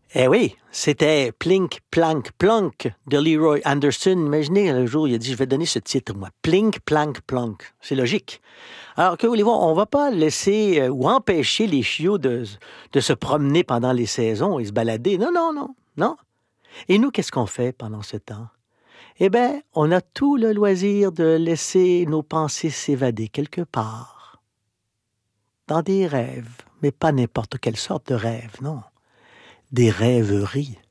Eh oui, c'était Plink, Plank, Plonk de Leroy Anderson. Imaginez, le jour, il a dit, je vais donner ce titre, moi. Plink, Plank, Plonk. C'est logique. Alors, que voulez-vous, on ne va pas laisser ou empêcher les chiots de se promener pendant les saisons et se balader. Non, non, non, non. Et nous, qu'est-ce qu'on fait pendant ce temps? Eh bien, on a tout le loisir de laisser nos pensées s'évader quelque part. Dans des rêves, mais pas n'importe quelle sorte de rêve, non. Des rêveries.